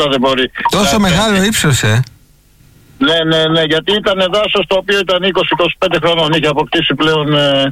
τίποτα δεν μπορεί. Τόσο μεγάλο ύψος, Ναι, γιατί ήταν δάσος το οποίο ήταν 20-25 χρόνων, είχε αποκτήσει πλέον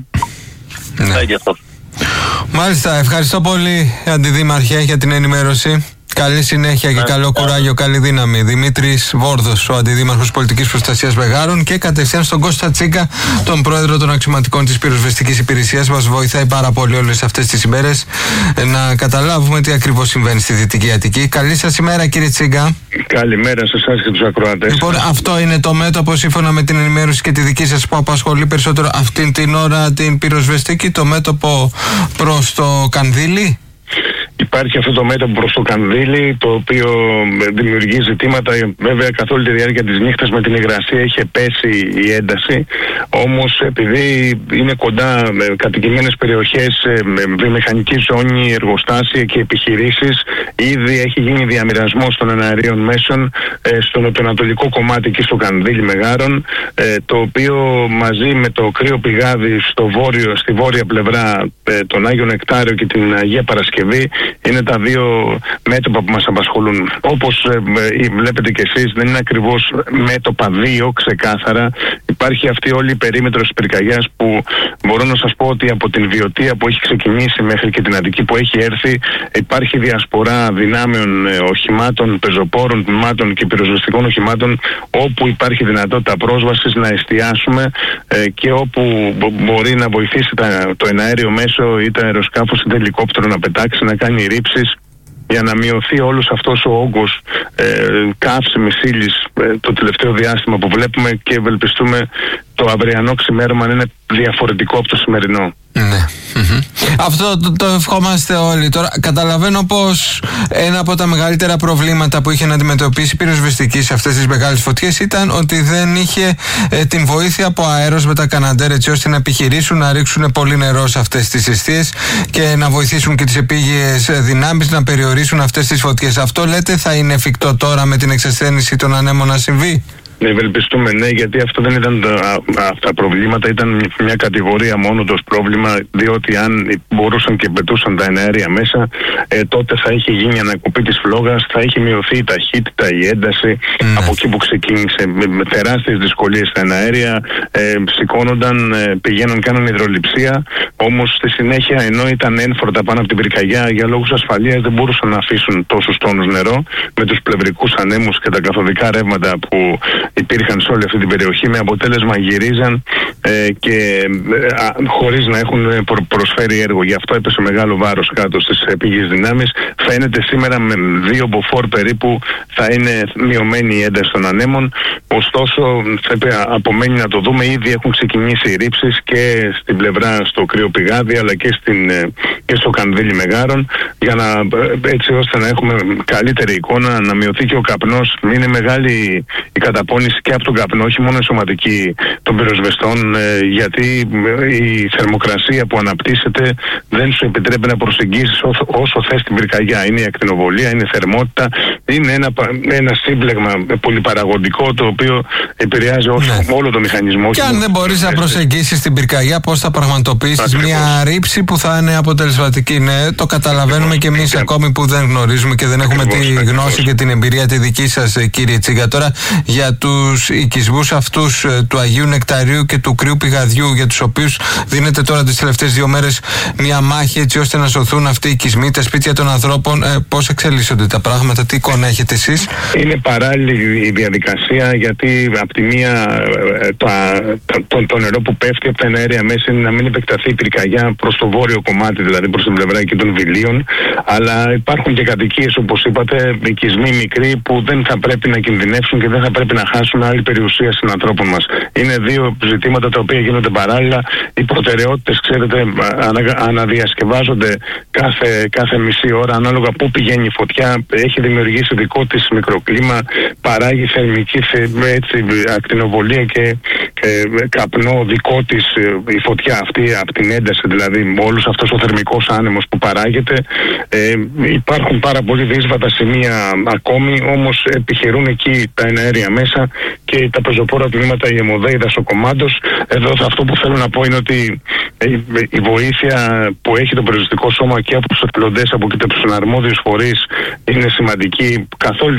μέγεθος. Μάλιστα, ευχαριστώ πολύ Αντιδήμαρχε για την ενημέρωση. Καλή συνέχεια και καλό κουράγιο, καλή δύναμη. Δημήτρης Βόρδος, ο Αντιδήμαρχος Πολιτικής Προστασίας Μεγάρων, και κατευθείαν στον Κώστα Τσίκα, τον πρόεδρο των αξιωματικών της πυροσβεστικής υπηρεσίας. Μας βοηθάει πάρα πολύ όλες αυτές τις ημέρες να καταλάβουμε τι ακριβώς συμβαίνει στη Δυτική Αττική. Καλή σας ημέρα, κύριε Τσίκα. Καλημέρα σε εσάς και τους ακροατές. Λοιπόν, αυτό είναι το μέτωπο, σύμφωνα με την ενημέρωση και τη δική σας, που απασχολεί περισσότερο αυτήν την ώρα την πυροσβεστική, το μέτωπο προς το Κανδύλι. Υπάρχει αυτό το μέτωπο προς το Κανδύλι, το οποίο δημιουργεί ζητήματα. Βέβαια, καθ' όλη τη διάρκεια της νύχτας με την υγρασία είχε πέσει η ένταση. Όμως, επειδή είναι κοντά κατοικημένες περιοχές, βιομηχανική ζώνη, εργοστάσια και επιχειρήσεις, ήδη έχει γίνει διαμοιρασμός των εναερίων μέσων στο νοτιοανατολικό κομμάτι εκεί στο Κανδύλι Μεγάρων, το οποίο μαζί με το κρύο πηγάδι στη βόρεια πλευρά, τον Άγιο Νεκτάριο και την Αγία Παρασκευή, είναι τα δύο μέτωπα που μας απασχολούν. Όπως βλέπετε και εσείς, δεν είναι ακριβώς μέτωπα δύο ξεκάθαρα. Υπάρχει αυτή όλη η περίμετρος της πυρκαγιάς, που μπορώ να σας πω ότι από την Βιωτία που έχει ξεκινήσει μέχρι και την Αττική που έχει έρθει, υπάρχει διασπορά δυνάμεων, οχημάτων, πεζοπόρων, τμήματων και πυροσβεστικών οχημάτων, όπου υπάρχει δυνατότητα πρόσβασης να εστιάσουμε και όπου μπορεί να βοηθήσει το εναέριο μέσο ή τα αεροσκάφος ή το ελικόπτερο να πετάξει, να κάνει ρήψεις, για να μειωθεί όλος αυτός ο όγκος καύσιμης ύλης το τελευταίο διάστημα που βλέπουμε, και ευελπιστούμε το αυριανό ξημέρωμα να είναι διαφορετικό από το σημερινό. Ναι. Αυτό το ευχόμαστε όλοι. Τώρα καταλαβαίνω πως ένα από τα μεγαλύτερα προβλήματα που είχε να αντιμετωπίσει η πυροσβεστική σε αυτές τις μεγάλες φωτιές ήταν ότι δεν είχε την βοήθεια από αέρος με τα Καναντέρ, έτσι ώστε να επιχειρήσουν να ρίξουν πολύ νερό σε αυτές τις εστίες και να βοηθήσουν και τις επίγειες δυνάμεις να περιορίσουν αυτές τις φωτιές. Αυτό λέτε θα είναι εφικτό τώρα με την εξασθένιση των ανέμων να συμβεί? Ευελπιστούμε, ναι, γιατί αυτό δεν ήταν τα προβλήματα, ήταν μια κατηγορία μόνο το πρόβλημα, διότι αν μπορούσαν και πετούσαν τα εναέρια μέσα, τότε θα είχε γίνει ανακοπή της φλόγας, θα είχε μειωθεί η ταχύτητα, η ένταση από εκεί που ξεκίνησε, με τεράστιες δυσκολίες στα εναέρια, σηκώνονταν, πηγαίναν, κάναν υδρολειψία, όμως στη συνέχεια, ενώ ήταν ένφορτα πάνω από την πυρκαγιά, για λόγους ασφαλείας δεν μπορούσαν να αφήσουν τόσους τόνους νερό, με τους πλευρικούς ανέμους και τα καθοδικά ρεύματα που υπήρχαν σε όλη αυτή την περιοχή, με αποτέλεσμα γυρίζαν και χωρίς να έχουν προσφέρει έργο. Γι' αυτό έπεσε μεγάλο βάρος κάτω στις επίγειες δυνάμεις. Φαίνεται σήμερα με 2 μποφόρ περίπου θα είναι μειωμένη η ένταση των ανέμων. Ωστόσο, απομένει να το δούμε. Ήδη έχουν ξεκινήσει οι ρήψεις και στην πλευρά στο κρύο πηγάδι, αλλά και στο Κανδύλι Μεγάρων, για έτσι ώστε να έχουμε καλύτερη εικόνα, να μειωθεί και ο καπνός. Είναι μεγάλη η καταπώνηση και από τον καπνό, όχι μόνο η σωματική των πυροσβεστών, γιατί η θερμοκρασία που αναπτύσσεται δεν σου επιτρέπει να προσεγγίσεις όσο θες την πυρκαγιά. Είναι η ακτινοβολία, είναι η θερμότητα, είναι ένα σύμπλεγμα πολυπαραγωγικό, το οποίο επηρεάζει όλο το μηχανισμό. Και αν δεν μπορείς να προσεγγίσεις την πυρκαγιά, πώς θα πραγματοποιήσεις μια ρήψη που θα είναι αποτελεσματική? Ναι, το καταλαβαίνουμε και εμείς ακόμη που δεν γνωρίζουμε και δεν έχουμε τη γνώση και την εμπειρία τη δική σας, κύριε Τσίγκα. Τώρα, για τους οικισμούς αυτούς του Αγίου Νεκταρίου και του κρύου πηγαδιού, για τους οποίους δίνεται τώρα τις τελευταίες 2 μέρες μια μάχη έτσι ώστε να σωθούν αυτοί οι οικισμοί, τα σπίτια των ανθρώπων, πώς εξελίσσονται τα πράγματα, τι εικόνα έχετε εσείς? Είναι παράλληλη η διαδικασία, γιατί από τη μία το νερό που πέφτει από τα εναέρια μέσα είναι να μην επεκταθεί η πυρκαγιά προς το βόρειο κομμάτι, δηλαδή προς την πλευρά εκεί των Βιλίων, αλλά υπάρχουν και κατοικίες, όπως είπατε, οικισμοί μικροί που δεν θα πρέπει να κινδυνεύσουν και δεν θα πρέπει να χάσουν άλλη περιουσία συνανθρώπων μας. Είναι 2 ζητήματα τα οποία γίνονται παράλληλα. Οι προτεραιότητες, ξέρετε, αναδιασκευάζονται κάθε μισή ώρα ανάλογα πού πηγαίνει η φωτιά. Έχει δημιουργήσει δικό της μικροκλίμα, παράγει θερμική ακτινοβολία και καπνό δικό της η φωτιά αυτή, από την ένταση δηλαδή, όλος αυτός ο θερμικός άνεμος που παράγεται. Υπάρχουν πάρα πολύ δύσβατα σημεία ακόμη, όμως επιχειρούν εκεί τα εναέρια μέσα και τα πεζοπόρα τμήματα, η ΕΜΟΔΕ, η Δασοκομάντος. Εδώ αυτό που θέλω να πω είναι ότι η βοήθεια που έχει το περιοριστικό σώμα και από τους εθελοντές, από και τους αρμόδιους φορείς, είναι σημαντική καθ' όλη